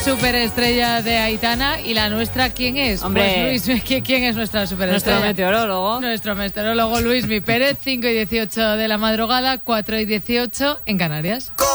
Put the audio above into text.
Superestrella de Aitana. ¿Y la nuestra quién es? Hombre. Pues Luis, ¿quién es nuestra superestrella? Nuestro meteorólogo. Nuestro meteorólogo Luismi Pérez, 5:18 de la madrugada, 4:18 en Canarias.